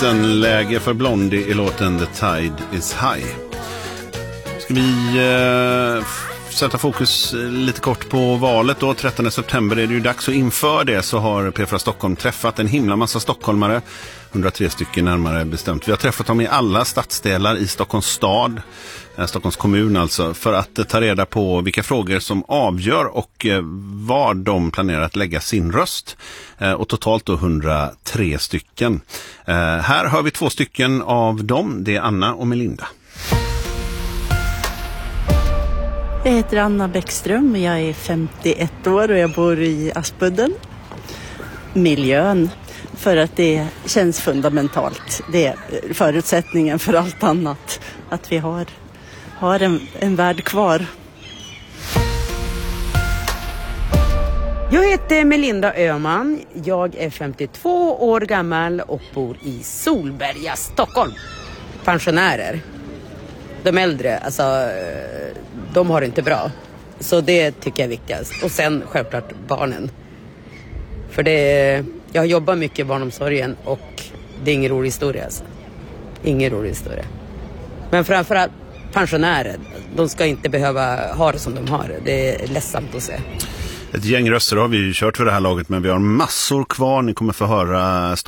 bottenläge för Blondie i låten The Tide is High. Ska vi sätta fokus lite kort på valet då. 13 september är det ju dags, och inför det så har P4 Stockholm träffat en himla massa stockholmare, 103 stycken närmare bestämt. Vi har träffat dem i alla stadsdelar i Stockholms stad, Stockholms kommun alltså, för att ta reda på vilka frågor som avgör och var de planerar att lägga sin röst. Och totalt då 103 stycken. Här har vi 2 stycken av dem, det är Anna och Melinda. Jag heter Anna Bäckström, jag är 51 år och jag bor i Aspudden. Miljön, för att det känns fundamentalt. Det är förutsättningen för allt annat, att vi har en värld kvar. Jag heter Melinda Öhman, jag är 52 år gammal och bor i Solberga, Stockholm. Pensionärer. De äldre, alltså, de har det inte bra. Så det tycker jag är viktigast. Och sen självklart barnen. För jag jobbar mycket i barnomsorgen och det är ingen rolig historia. Alltså. Ingen rolig historia. Men framförallt pensionärer, de ska inte behöva ha det som de har. Det är ledsamt att se. Ett gäng röster har vi kört för det här laget, men vi har massor kvar. Ni kommer få höra